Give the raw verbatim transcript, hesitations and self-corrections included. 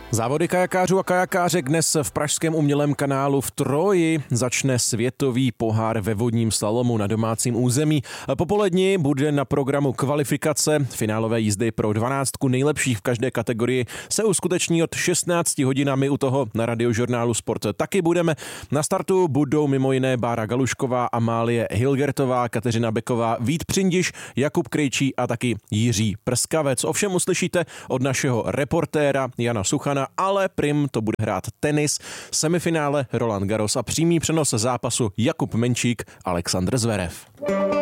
Závody kajakářů a kajakářek dnes v pražském umělém kanálu v Troji začne světový pohár ve vodním slalomu na domácím území. Po poledni bude na programu kvalifikace. Finálové jízdy pro dvanáctku nejlepších v každé kategorii se uskuteční od šestnácti hodin a my u toho na Radiožurnálu Sport taky budeme. Na startu budou mimo jiné Bára Galušková, Amálie Hilgertová, Kateřina Beková, Vít Přindiš, Jakub Krejčí a taky Jiří Prskavec. Ovšem uslyšíte od našeho reportéra Jana Suchana, ale prim to bude hrát tenis, semifinále Roland Garros a přímý přenos zápasu Jakub Menčík, Alexandr Zverev.